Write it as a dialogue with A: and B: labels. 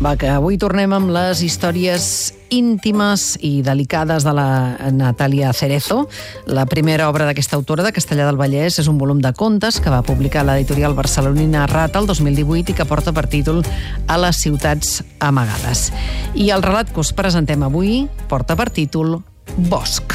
A: Va, que avui tornem amb les històries íntimes i delicades de la Natàlia Cerezo. La primera obra d'aquesta autora de Castellar del Vallès és un volum de contes que va publicar l'editorial barcelonina Rata el 2018 i que porta per títol A les ciutats amagades. I el relat que us presentem avui porta per títol Bosc.